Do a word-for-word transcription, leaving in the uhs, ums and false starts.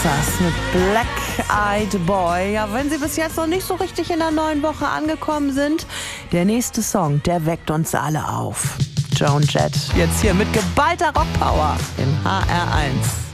das mit Black Eyed Boy. Ja, wenn Sie bis jetzt noch nicht so richtig in der neuen Woche angekommen sind, der nächste Song, der weckt uns alle auf. Joan Jett, jetzt hier mit geballter Rockpower im H R eins.